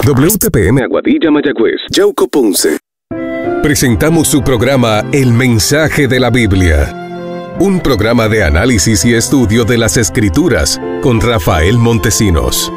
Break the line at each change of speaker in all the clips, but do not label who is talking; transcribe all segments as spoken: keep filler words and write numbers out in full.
W T P M Aguadilla, Mayagüez, Yauco, Ponce. Presentamos su programa El Mensaje de la Biblia, un programa de análisis y estudio de las Escrituras con Rafael Montesinos.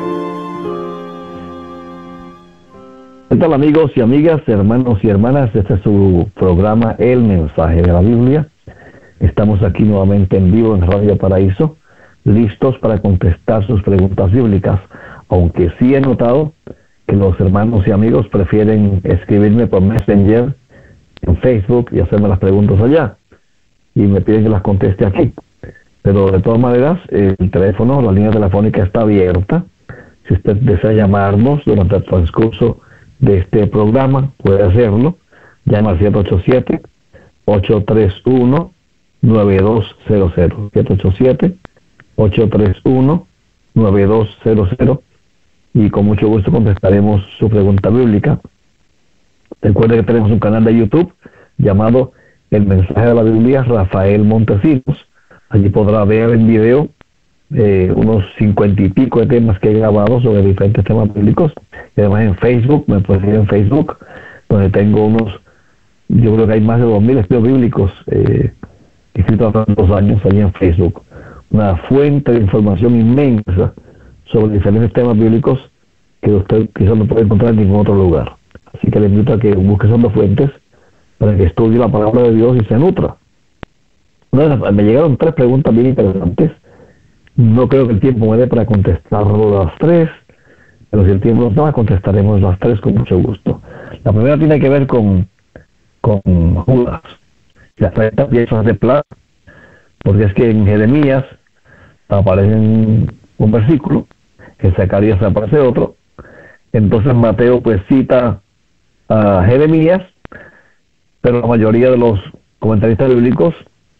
¿Qué tal, amigos y amigas, hermanos y hermanas? Este es su programa El Mensaje de la Biblia. Estamos aquí nuevamente en vivo en Radio Paraíso, listos para contestar sus preguntas bíblicas, aunque sí he notado que los hermanos y amigos prefieren escribirme por Messenger en Facebook y hacerme las preguntas allá, y me piden que las conteste aquí. Pero de todas maneras, el teléfono, la línea telefónica está abierta. Si usted desea llamarnos durante el transcurso de este programa, puede hacerlo. Llama al siete ocho siete, ocho tres uno, nueve dos cero cero. siete ocho siete, ocho tres uno, nueve dos cero cero. Y con mucho gusto contestaremos su pregunta bíblica. Recuerde que tenemos un canal de YouTube llamado El Mensaje de la Biblia Rafael Montesinos. Allí podrá ver en video eh, unos cincuenta y pico de temas que he grabado sobre diferentes temas bíblicos. Y además en Facebook, me puede seguir en Facebook, donde tengo unos, yo creo que hay más de dos mil estudios bíblicos eh, escritos hace dos años allí en Facebook. Una fuente de información inmensa sobre diferentes temas bíblicos que usted quizás no puede encontrar en ningún otro lugar. Así que le invito a que busque esas dos fuentes para que estudie la palabra de Dios y se nutra. Bueno, me llegaron tres preguntas bien interesantes. No creo que el tiempo me dé para contestar las tres, pero si el tiempo nos da, contestaremos las tres con mucho gusto. La primera tiene que ver con, con Judas, las treinta piezas de plata, porque es que en Jeremías aparecen un versículo, en Zacarías aparece otro. Entonces Mateo pues cita a Jeremías, pero la mayoría de los comentaristas bíblicos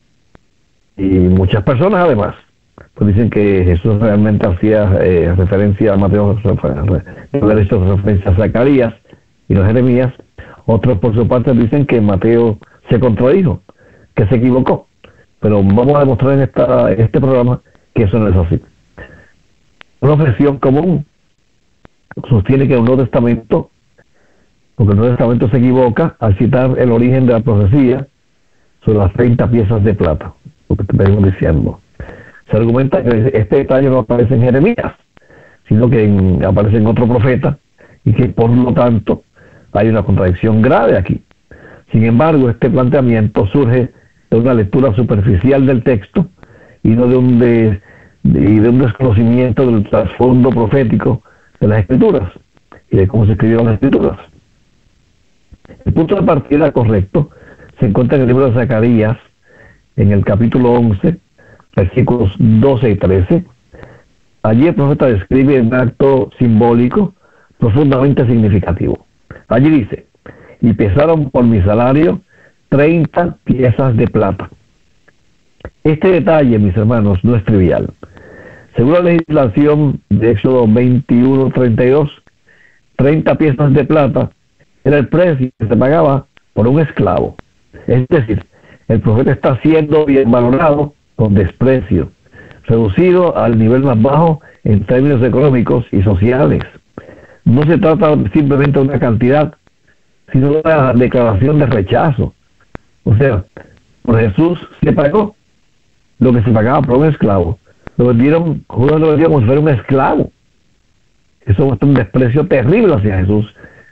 y muchas personas además pues dicen que Jesús realmente hacía eh, referencia a Mateo, haber hecho referencia a Zacarías y no a Jeremías. Otros por su parte dicen que Mateo se contradijo, que se equivocó, pero vamos a demostrar en, esta, en este programa que eso no es así. Una objeción común sostiene que el Nuevo Testamento, porque el Nuevo Testamento se equivoca al citar el origen de la profecía sobre las treinta piezas de plata, lo que te vengo diciendo. Se argumenta que este detalle no aparece en Jeremías, sino que en, aparece en otro profeta, y que por lo tanto hay una contradicción grave aquí. Sin embargo, este planteamiento surge de una lectura superficial del texto y no de un de y de un desconocimiento del trasfondo profético de las Escrituras y de cómo se escribieron las Escrituras. El punto de partida correcto se encuentra en el libro de Zacarías, en el capítulo once, versículos doce y trece. Allí el profeta describe un acto simbólico profundamente significativo. Allí dice: y pesaron por mi salario treinta piezas de plata. Este detalle, mis hermanos, no es trivial. Según la legislación de Éxodo veintiuno treinta y dos, treinta piezas de plata era el precio que se pagaba por un esclavo. Es decir, el profeta está siendo bien valorado con desprecio, reducido al nivel más bajo en términos económicos y sociales. No se trata simplemente de una cantidad, sino de una declaración de rechazo. O sea, por Jesús se pagó lo que se pagaba por un esclavo. Lo vendieron, Judas lo vendió como si fuera un esclavo. Eso muestra un desprecio terrible hacia Jesús,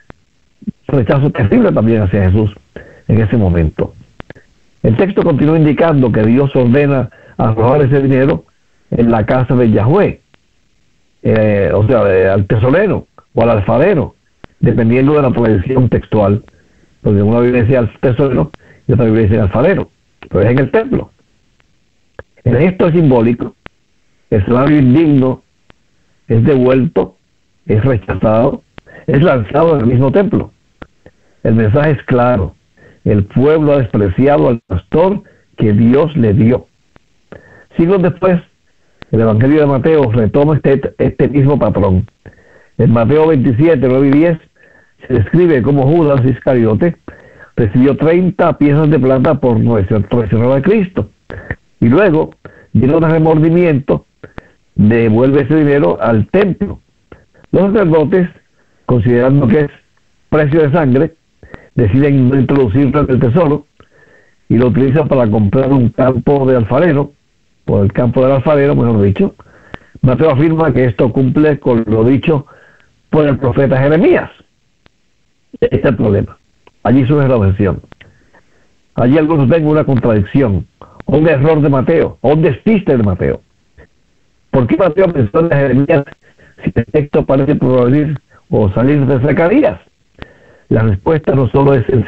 un rechazo terrible también hacia Jesús en ese momento. El texto continúa indicando que Dios ordena arrojar ese dinero en la casa de Yahweh, eh, o sea, eh, al tesorero o al alfarero, dependiendo de la tradición textual, porque una Biblia dice al tesorero y otra Biblia dice al alfarero, pero es en el templo. El gesto es simbólico. El salario indigno es devuelto, es rechazado, es lanzado en el mismo templo. El mensaje es claro: el pueblo ha despreciado al pastor que Dios le dio. Siglos después, el Evangelio de Mateo retoma este, este mismo patrón. En Mateo veintisiete, nueve y diez, se describe cómo Judas Iscariote recibió treinta piezas de plata por traicionar a Cristo. Y luego, lleno de remordimiento, devuelve ese dinero al templo. Los sacerdotes considerando que es precio de sangre, deciden no introducirlo en el tesoro y lo utilizan para comprar un campo de alfarero, por el campo del alfarero, mejor dicho. Mateo afirma que esto cumple con lo dicho por el profeta Jeremías. Este es el problema. Allí surge la objeción. Allí algunos ven una contradicción, o un error de Mateo, o un despiste de Mateo. ¿Por qué Mateo menciona a Jeremías si el texto parece provenir o salir de Zacarías? La respuesta no solo es sencilla,